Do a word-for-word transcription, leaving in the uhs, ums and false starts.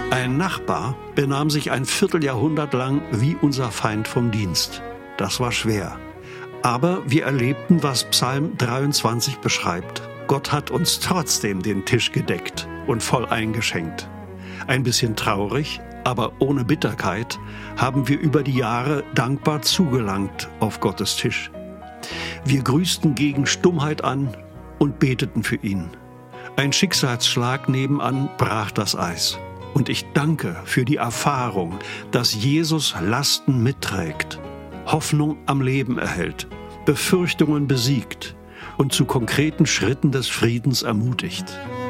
Ein Nachbar benahm sich ein Vierteljahrhundert lang wie unser Feind vom Dienst. Das war schwer. Aber wir erlebten, was Psalm dreiundzwanzig beschreibt. Gott hat uns trotzdem den Tisch gedeckt und voll eingeschenkt. Ein bisschen traurig, aber ohne Bitterkeit, haben wir über die Jahre dankbar zugelangt auf Gottes Tisch. Wir grüßten gegen Stummheit an und beteten für ihn. Ein Schicksalsschlag nebenan brach das Eis. Und ich danke für die Erfahrung, dass Jesus Lasten mitträgt, Hoffnung am Leben erhält, Befürchtungen besiegt und zu konkreten Schritten des Friedens ermutigt.